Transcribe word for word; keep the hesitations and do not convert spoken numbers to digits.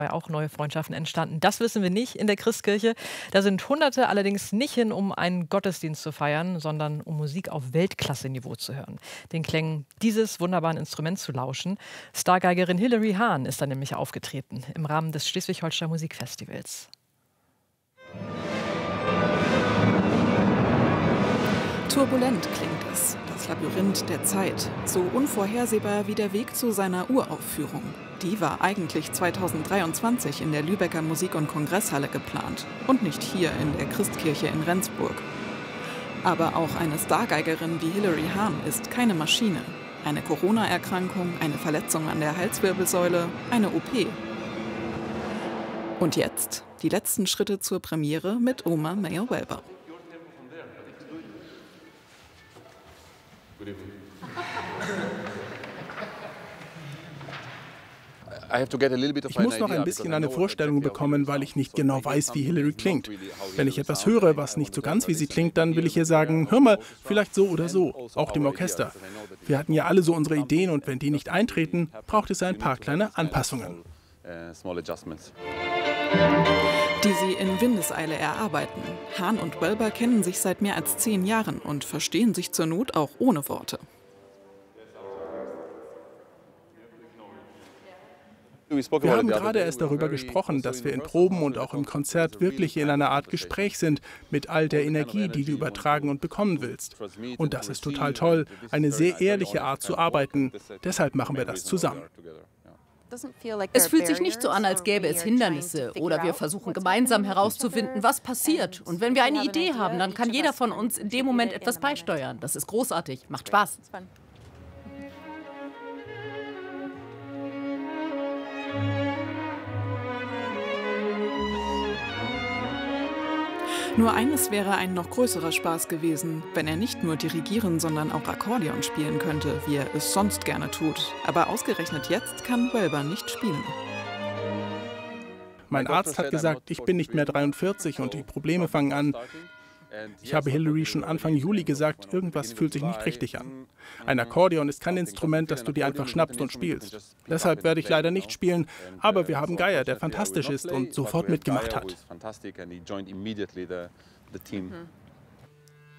auch neue Freundschaften entstanden. Das wissen wir nicht in der Christkirche. Da sind Hunderte allerdings nicht hin, um einen Gottesdienst zu feiern, sondern um Musik auf Weltklasse-Niveau zu hören. Den Klängen dieses wunderbaren Instruments zu lauschen. Stargeigerin Hilary Hahn ist da nämlich aufgetreten im Rahmen des Schleswig-Holstein Musikfestivals. Turbulent klingt es, das Labyrinth der Zeit. So unvorhersehbar wie der Weg zu seiner Uraufführung. Die war eigentlich zweitausenddreiundzwanzig in der Lübecker Musik- und Kongresshalle geplant und nicht hier in der Christkirche in Rendsburg. Aber auch eine Stargeigerin wie Hilary Hahn ist keine Maschine. Eine Corona-Erkrankung, eine Verletzung an der Halswirbelsäule, eine O P. Und jetzt die letzten Schritte zur Premiere mit Oma Mayer-Welber. Ich muss noch ein bisschen eine Vorstellung bekommen, weil ich nicht genau weiß, wie Hilary klingt. Wenn ich etwas höre, was nicht so ganz wie sie klingt, dann will ich ihr sagen, hör mal, vielleicht so oder so, auch dem Orchester. Wir hatten ja alle so unsere Ideen und wenn die nicht eintreten, braucht es ein paar kleine Anpassungen. Die sie in Windeseile erarbeiten. Hahn und Welber kennen sich seit mehr als zehn Jahren und verstehen sich zur Not auch ohne Worte. Wir haben gerade erst darüber gesprochen, dass wir in Proben und auch im Konzert wirklich in einer Art Gespräch sind, mit all der Energie, die du übertragen und bekommen willst. Und das ist total toll, eine sehr ehrliche Art zu arbeiten. Deshalb machen wir das zusammen. Es fühlt sich nicht so an, als gäbe es Hindernisse oder wir versuchen gemeinsam herauszufinden, was passiert. Und wenn wir eine Idee haben, dann kann jeder von uns in dem Moment etwas beisteuern. Das ist großartig, macht Spaß. Nur eines wäre ein noch größerer Spaß gewesen, wenn er nicht nur dirigieren, sondern auch Akkordeon spielen könnte, wie er es sonst gerne tut. Aber ausgerechnet jetzt kann Welber nicht spielen. Mein Arzt hat gesagt, ich bin nicht mehr dreiundvierzig und die Probleme fangen an. Ich habe Hilary schon Anfang Juli gesagt, irgendwas fühlt sich nicht richtig an. Ein Akkordeon ist kein Instrument, das du dir einfach schnappst und spielst. Deshalb werde ich leider nicht spielen, aber wir haben Geyer, der fantastisch ist und sofort mitgemacht hat. Mhm.